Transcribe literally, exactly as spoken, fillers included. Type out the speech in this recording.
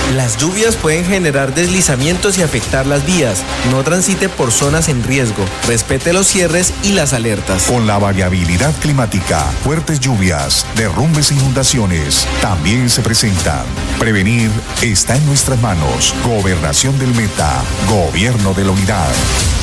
Las lluvias pueden generar deslizamientos y afectar las vías. No transite por zonas en riesgo. Respete los cierres y las alertas. Con la variabilidad climática, fuertes lluvias, derrumbes e inundaciones también se presentan. Prevenir está en nuestras manos. Gobernación del Meta. Gobierno de la Unidad.